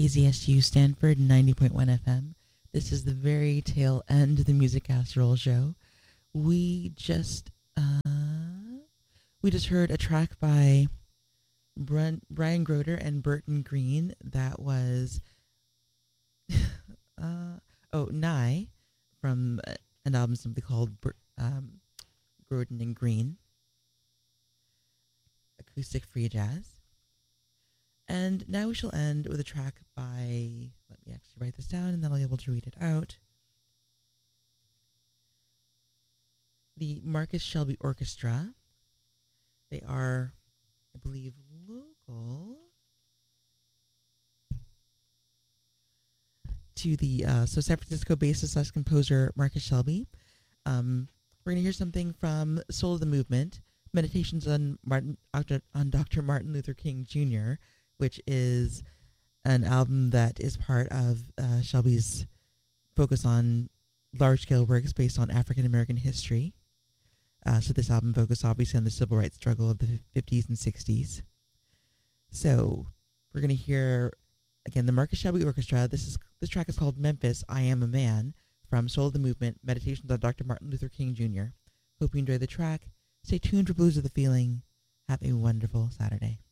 KZSU Stanford 90.1 FM. This is the very tail end of the Music Casserole show. We just heard a track by Brian Groder and Burton Green that was Nye from an album simply called Groden and Green, acoustic free jazz. And now we shall end with a track by, let me actually write this down and then I'll be able to read it out. The Marcus Shelby Orchestra. They are, I believe, local to the San Francisco bassist / composer Marcus Shelby. We're going to hear something from Soul of the Movement, Meditations on Dr. Martin Luther King Jr., which is an album that is part of Shelby's focus on large-scale works based on African-American history. So this album focused obviously on the civil rights struggle of the 50s and 60s. So we're going to hear, again, the Marcus Shelby Orchestra. This track is called Memphis, I Am a Man, from Soul of the Movement, Meditations on Dr. Martin Luther King Jr. Hope you enjoy the track. Stay tuned for Blues of the Feeling. Have a wonderful Saturday.